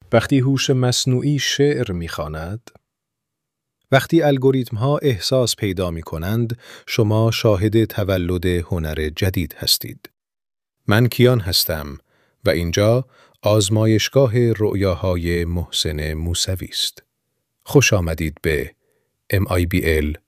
وقتی هوش مصنوعی شعر می‌خواند، وقتی الگوریتم‌ها احساس پیدا می‌کنند، شما شاهد تولد هنر جدید هستید. من کیان هستم و اینجا آزمایشگاه رؤیاهای محسن موسوی است. خوش آمدید به MIBL